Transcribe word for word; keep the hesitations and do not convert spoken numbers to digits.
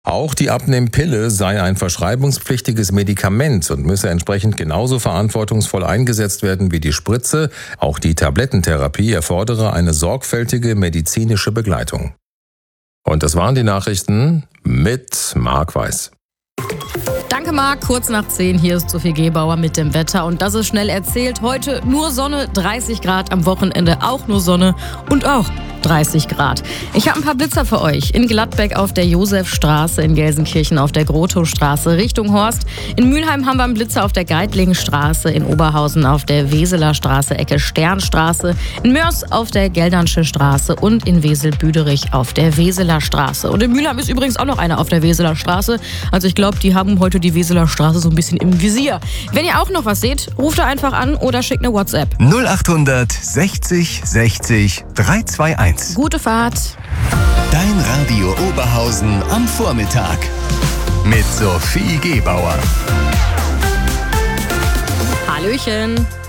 Auch die Abnehmpille sei ein verschreibungspflichtiges Medikament und müsse entsprechend genauso verantwortungsvoll eingesetzt werden wie die Spritze. Auch die Tablettentherapie erfordere eine sorgfältige medizinische Begleitung. Und das waren die Nachrichten mit Marc Weiß. Danke, Marc. Kurz nach zehn, hier ist Sophie Gebauer mit dem Wetter. Und das ist schnell erzählt. Heute nur Sonne, dreißig Grad, am Wochenende auch nur Sonne und auch dreißig Grad. Ich habe ein paar Blitzer für euch. In Gladbeck auf der Josefstraße, in Gelsenkirchen auf der Grotowstraße Richtung Horst. In Mülheim haben wir einen Blitzer auf der Geitlingstraße, in Oberhausen auf der Weseler Straße, Ecke Sternstraße, in Mörs auf der Geldernsche Straße und in Wesel-Büderich auf der Weseler Straße. Und in Mülheim ist übrigens auch noch einer auf der Weseler Straße. Also ich glaube, die haben heute die Weseler Straße so ein bisschen im Visier. Wenn ihr auch noch was seht, ruft da einfach an oder schickt eine WhatsApp. null achthundert sechzig sechzig dreihunderteinundzwanzig. Gute Fahrt. Dein Radio Oberhausen am Vormittag mit Sophie Gebauer. Hallöchen.